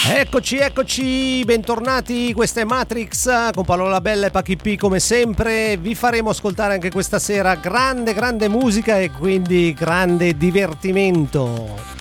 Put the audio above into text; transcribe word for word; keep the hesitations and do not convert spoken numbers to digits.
Eccoci, eccoci, bentornati, questa è Matrix con Paolo Labella e Pacchi P come sempre. Vi faremo ascoltare anche questa sera grande, grande musica e quindi grande divertimento.